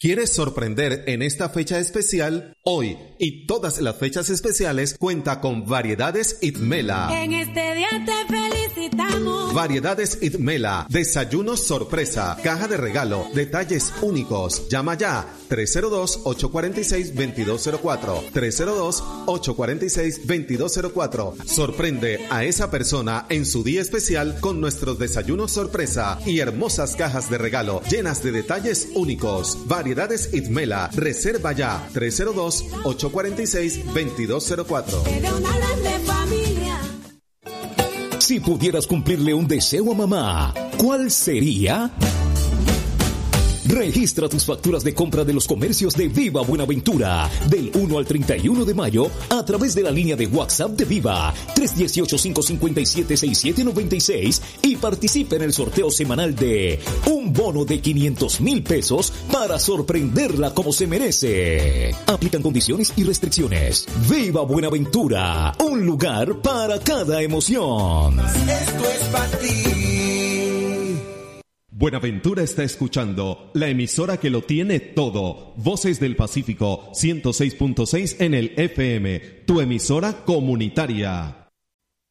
¿Quieres sorprender en esta fecha especial? Hoy y todas las fechas especiales cuenta con Variedades Itmela. En este día te felicitamos. Variedades Itmela, desayuno sorpresa, caja de regalo, detalles únicos. Llama ya 302-846-2204. 302-846-2204. Sorprende a esa persona en su día especial con nuestros desayunos sorpresa y hermosas cajas de regalo llenas de detalles únicos. Variedades Itmela, reserva ya 302-846-2204. Si pudieras cumplirle un deseo a mamá, ¿cuál sería? Registra tus facturas de compra de los comercios de Viva Buenaventura del 1 al 31 de mayo a través de la línea de WhatsApp de Viva 318-557-6796 y participa en el sorteo semanal de un bono de 500,000 pesos para sorprenderla como se merece. Aplican condiciones y restricciones. Viva Buenaventura, un lugar para cada emoción. Esto es para ti. Buenaventura está escuchando la emisora que lo tiene todo. Voces del Pacífico 106.6 en el FM, tu emisora comunitaria.